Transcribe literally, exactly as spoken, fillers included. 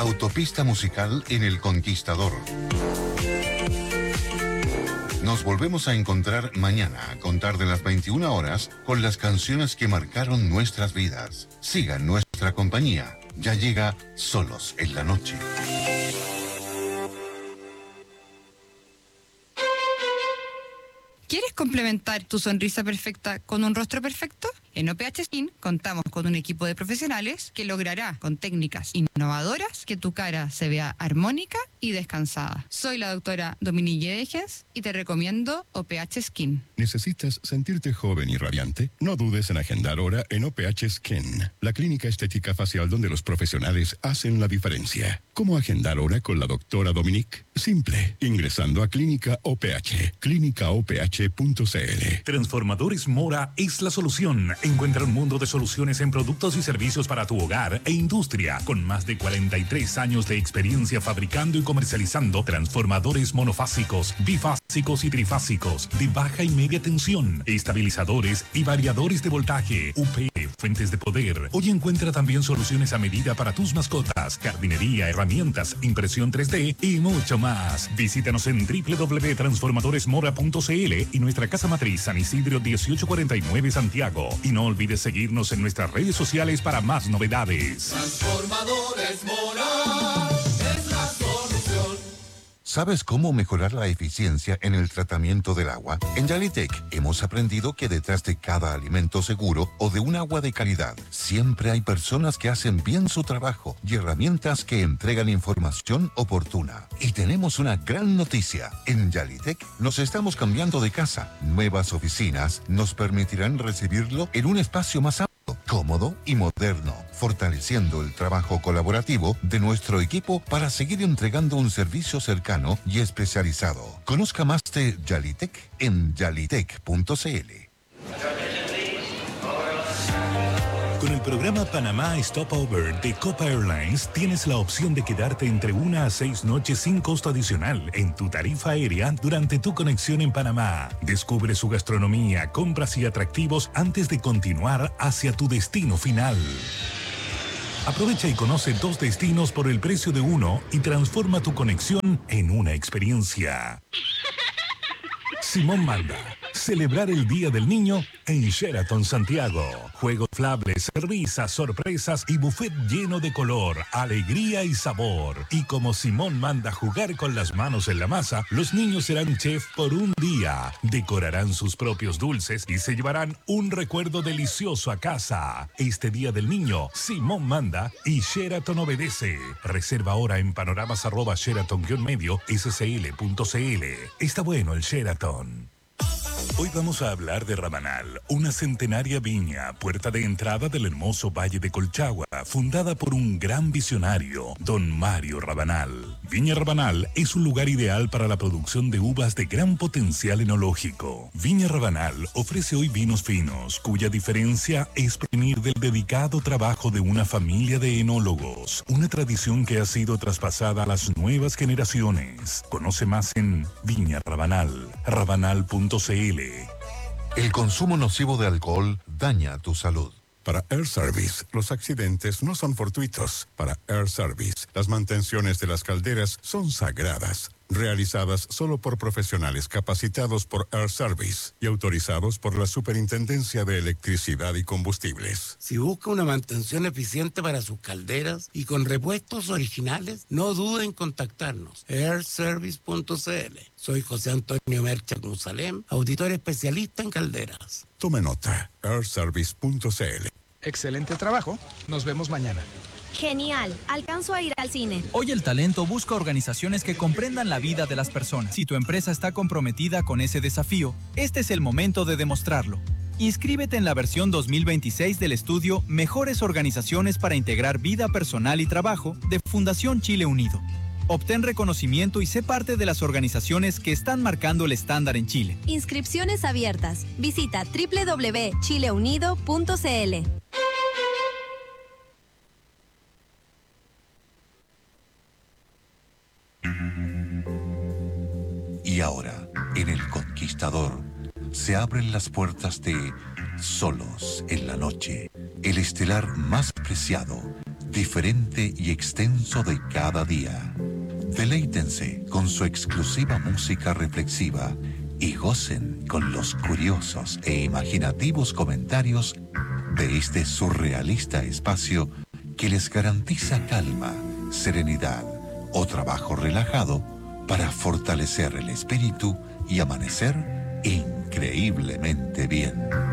Autopista musical en El Conquistador. Nos volvemos a encontrar mañana a contar de las veintiuna horas con las canciones que marcaron nuestras vidas. Sigan nuestra compañía. Ya llega Solos en la Noche. ¿Quieres complementar tu sonrisa perfecta con un rostro perfecto? En O P H Skin contamos con un equipo de profesionales que logrará con técnicas innovadoras que tu cara se vea armónica y descansada. Soy la doctora Dominique Dejes y te recomiendo O P H Skin. ¿Necesitas sentirte joven y radiante? No dudes en agendar hora en O P H Skin, la clínica estética facial donde los profesionales hacen la diferencia. ¿Cómo agendar hora con la doctora Dominique? Simple, ingresando a Clínica O P H, clínica o p h punto c l. Transformadores Mora es la solución. Encuentra un mundo de soluciones en productos y servicios para tu hogar e industria, con más de cuarenta y tres años de experiencia fabricando y comercializando transformadores monofásicos, bifásicos y trifásicos, de baja y media tensión, estabilizadores y variadores de voltaje, U P S, fuentes de poder. Hoy encuentra también soluciones a medida para tus mascotas, jardinería, herramientas, impresión tres D y mucho más. Visítanos en doble u doble u doble u punto transformadores mora punto c l y nuestra casa matriz San Isidro dieciocho cuarenta y nueve Santiago. Y no olvides seguirnos en nuestras redes sociales para más novedades. Transformadores Mora es la solución. ¿Sabes cómo mejorar la eficiencia en el tratamiento del agua? En Yalitech hemos aprendido que detrás de cada alimento seguro o de un agua de calidad, siempre hay personas que hacen bien su trabajo y herramientas que entregan información oportuna. Y tenemos una gran noticia. En Yalitech nos estamos cambiando de casa. Nuevas oficinas nos permitirán recibirlo en un espacio más amplio, cómodo y moderno, fortaleciendo el trabajo colaborativo de nuestro equipo para seguir entregando un servicio cercano y especializado. Conozca más de Yalitech en yalitech punto c l. Con el programa Panamá Stopover de Copa Airlines tienes la opción de quedarte entre una a seis noches sin costo adicional en tu tarifa aérea durante tu conexión en Panamá. Descubre su gastronomía, compras y atractivos antes de continuar hacia tu destino final. Aprovecha y conoce dos destinos por el precio de uno y transforma tu conexión en una experiencia. Simón manda celebrar el Día del Niño en Sheraton Santiago. Juegos inflables, risas, sorpresas y buffet lleno de color, alegría y sabor. Y como Simón manda jugar con las manos en la masa, los niños serán chef por un día. Decorarán sus propios dulces y se llevarán un recuerdo delicioso a casa. Este Día del Niño, Simón manda y Sheraton obedece. Reserva ahora en panoramas arroba sheraton guión medio scl punto cl. Está bueno el Sheraton. Hoy vamos a hablar de Rabanal, una centenaria viña, puerta de entrada del hermoso Valle de Colchagua, fundada por un gran visionario, don Mario Rabanal. Viña Rabanal es un lugar ideal para la producción de uvas de gran potencial enológico. Viña Rabanal ofrece hoy vinos finos, cuya diferencia es provenir del dedicado trabajo de una familia de enólogos, una tradición que ha sido traspasada a las nuevas generaciones. Conoce más en Viña Rabanal, rabanal punto c l. El consumo nocivo de alcohol daña tu salud. Para Air Service, los accidentes no son fortuitos. Para Air Service, las mantenciones de las calderas son sagradas, realizadas solo por profesionales capacitados por Air Service y autorizados por la Superintendencia de Electricidad y Combustibles. Si busca una mantención eficiente para sus calderas y con repuestos originales, no dude en contactarnos. air service punto c l. Soy José Antonio Mercha González, auditor especialista en calderas. Tome nota, air service punto c l. Excelente trabajo. Nos vemos mañana. Genial, alcanzo a ir al cine. Hoy el talento busca organizaciones que comprendan la vida de las personas. Si tu empresa está comprometida con ese desafío, este es el momento de demostrarlo. Inscríbete en la versión dos mil veintiséis del estudio Mejores Organizaciones para Integrar Vida Personal y Trabajo de Fundación Chile Unido. Obtén reconocimiento y sé parte de las organizaciones que están marcando el estándar en Chile. Inscripciones abiertas. Visita doble u doble u doble u punto chile unido punto c l. Y ahora, en El Conquistador, se abren las puertas de Solos en la Noche, el estelar más preciado diferente y extenso de cada día. Deleítense con su exclusiva música reflexiva y gocen con los curiosos e imaginativos comentarios de este surrealista espacio que les garantiza calma, serenidad o trabajo relajado para fortalecer el espíritu y amanecer increíblemente bien.